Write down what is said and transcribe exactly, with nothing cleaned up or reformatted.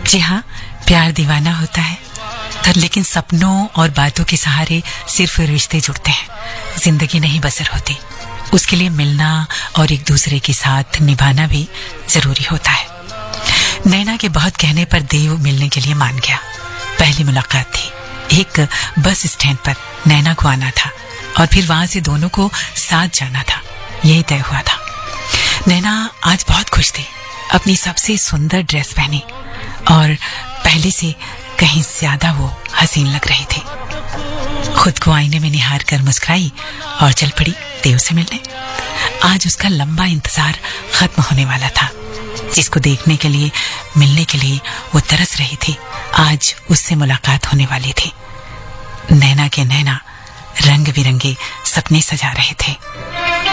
जी हाँ, प्यार दीवाना होता है, तो लेकिन सपनों और बातों के सहारे सिर्फ रिश्ते जुड़ते हैं, जिंदगी नहीं बसर होती। उसके लिए मिलना और एक दूसरे के साथ निभाना भी जरूरी होता है। नैना के बहुत कहने पर देव मिलने के लिए मान गया। पहली मुलाकात थी, एक बस स्टैंड पर नैना को आना था और फिर वहां से दोनों को साथ जाना था, यही तय हुआ था। नैना आज बहुत खुश थी, अपनी सबसे सुंदर ड्रेस पहनी और पहले से कहीं ज्यादा वो हसीन लग रही थी। खुद को आईने में निहार कर मुस्कुराई और चल पड़ी देव से मिलने। आज उसका लंबा इंतजार खत्म होने वाला था। जिसको देखने के लिए, मिलने के लिए वो तरस रही थी, आज उससे मुलाकात होने वाली थी। नैना के नैना रंग बिरंगे सपने सजा रहे थे।